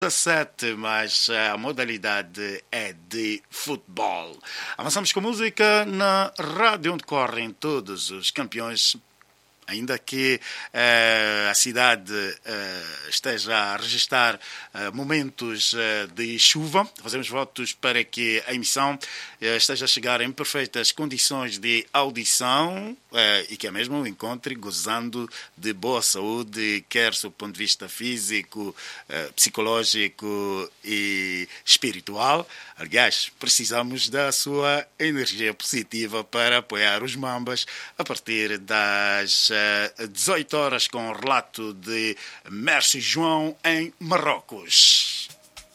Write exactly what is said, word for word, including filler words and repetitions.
dezessete, mas a modalidade é de futebol. Avançamos com música na rádio onde correm todos os campeões. Ainda que eh, a cidade eh, esteja a registrar eh, momentos eh, de chuva, fazemos votos para que a emissão eh, esteja a chegar em perfeitas condições de audição eh, e que a mesma o encontre gozando de boa saúde, quer do ponto de vista físico, eh, psicológico e espiritual. Aliás, precisamos da sua energia positiva para apoiar os Mambas a partir das dezoito horas com o relato de Merci João em Marrocos.